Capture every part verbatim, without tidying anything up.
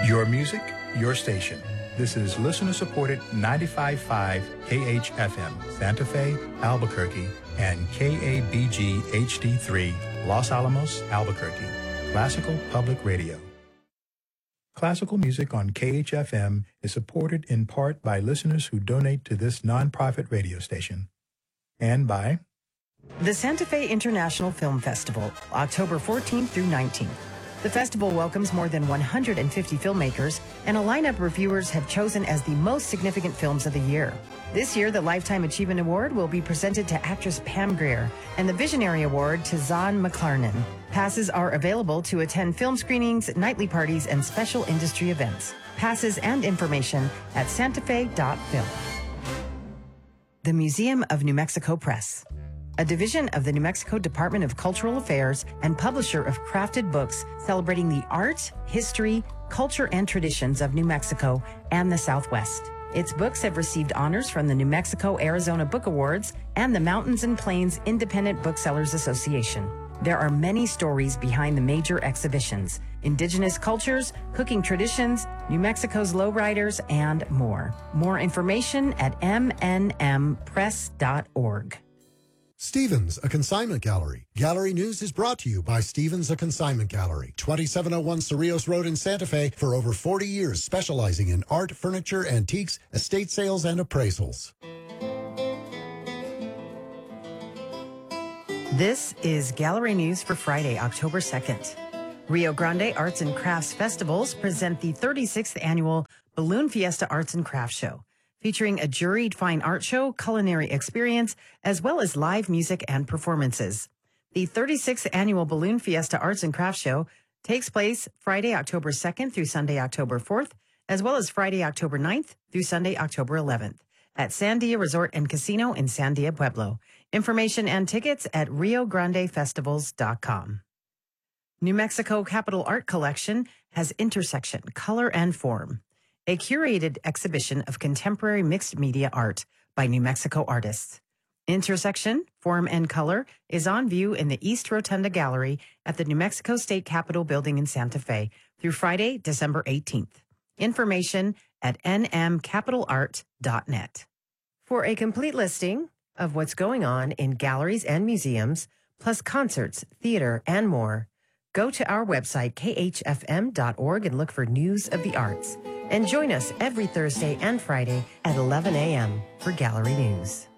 Your music, your station. This is listener-supported ninety-five point five K H F M, Santa Fe, Albuquerque, and K A B G H D three, Los Alamos, Albuquerque. Classical Public Radio. Classical music on K H F M is supported in part by listeners who donate to this nonprofit radio station. And by the Santa Fe International Film Festival, October fourteenth through nineteenth. The festival welcomes more than one hundred fifty filmmakers, and a lineup reviewers have chosen as the most significant films of the year. This year, the Lifetime Achievement Award will be presented to actress Pam Grier and the Visionary Award to Zahn McClarnon. Passes are available to attend film screenings, nightly parties, and special industry events. Passes and information at santa fe dot film. The Museum of New Mexico Press, a division of the New Mexico Department of Cultural Affairs and publisher of crafted books celebrating the art, history, culture, and traditions of New Mexico and the Southwest. Its books have received honors from the New Mexico-Arizona Book Awards and the Mountains and Plains Independent Booksellers Association. There are many stories behind the major exhibitions: indigenous cultures, cooking traditions, New Mexico's lowriders, and more. More information at m n m press dot org. Stevens, a consignment gallery. Gallery News is brought to you by Stevens, a consignment gallery. twenty-seven oh one Cerrillos Road in Santa Fe, for over forty years, specializing in art, furniture, antiques, estate sales, and appraisals. This is Gallery News for Friday, October second. Rio Grande Arts and Crafts Festivals present the thirty-sixth Annual Balloon Fiesta Arts and Crafts Show, featuring a juried fine art show, culinary experience, as well as live music and performances. The thirty-sixth Annual Balloon Fiesta Arts and Crafts Show takes place Friday, October second through Sunday, October fourth, as well as Friday, October ninth through Sunday, October eleventh, at Sandia Resort and Casino in Sandia Pueblo. Information and tickets at rio grande festivals dot com. New Mexico Capitol Art Collection has Intersection, Color and Form, a curated exhibition of contemporary mixed media art by New Mexico artists. Intersection, Form and Color is on view in the East Rotunda Gallery at the New Mexico State Capitol Building in Santa Fe through Friday, December eighteenth. Information at n m capital art dot net. For a complete listing of what's going on in galleries and museums, plus concerts, theater, and more, go to our website, k h f m dot org, and look for News of the Arts. And join us every Thursday and Friday at eleven a.m. for Gallery News.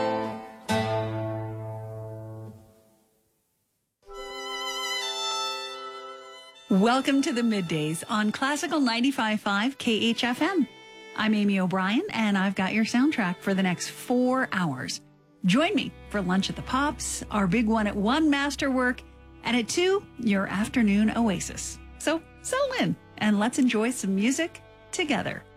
Welcome to the Middays on Classical ninety-five point five K H F M. I'm Amy O'Brien, and I've got your soundtrack for the next four hours. Join me for Lunch at the Pops, our big one at one Masterwork, and at two, your afternoon oasis. So settle in and let's enjoy some music together.